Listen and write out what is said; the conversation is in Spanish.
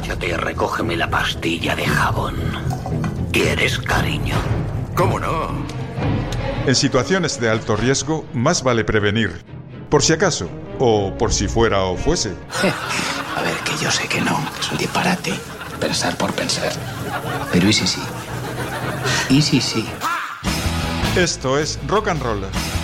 agáchate y recógeme la pastilla de jabón. ¿Quieres, cariño? ¿Cómo no? En situaciones de alto riesgo, más vale prevenir. Por si acaso, o por si fuera o fuese. A ver, que yo sé que no, que es un disparate. Pensar por pensar. Pero ¿y si sí? ¿Y si sí? Esto es Rock and Roll.